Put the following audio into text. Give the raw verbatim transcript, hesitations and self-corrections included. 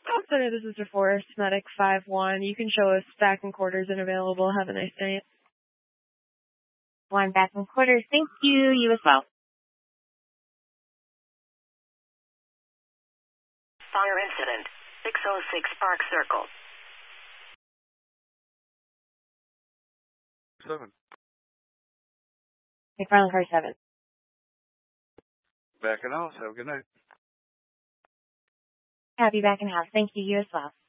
Center, this is DeForest, Medic five one. You can show us back and quarters and available. Have a nice night. One back and quarters. Thank you. You as well. Fire incident. six oh six Park Circle. Seven. McFarland car seven. Back in house. Have a good night. Happy back in house. Thank you. You as well.